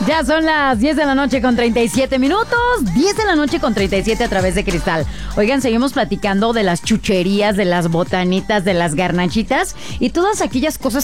Ya son las 10 de la noche con 37 minutos. 10 de la noche con 37 a través de Cristal. Oigan, seguimos platicando de las chucherías, de las botanitas, de las garnachitas y todas aquellas cosas